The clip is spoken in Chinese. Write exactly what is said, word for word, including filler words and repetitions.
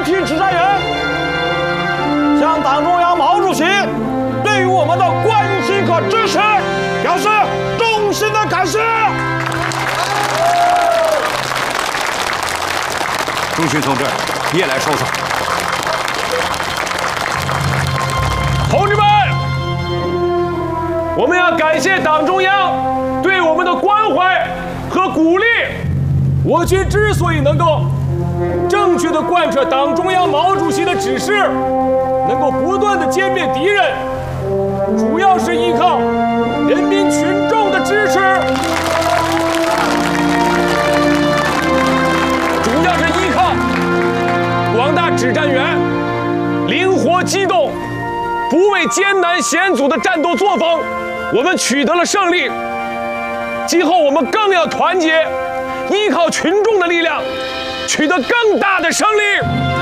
体指战员，向党中央毛主席对于我们的关心和支持表示衷心的感谢。 朱迅同志，你也来说说。 同志们，我们要感谢党中央对我们的关怀和鼓励。我军之所以能够正确的贯彻党中央毛主席的指示，能够不断的歼灭敌人，主要是依靠人民群众的支持，主要是依靠广大指战员灵活机动、不畏艰难险阻的战斗作风，我们取得了胜利。今后我们更要团结，依靠群众的力量，取得更大的胜利。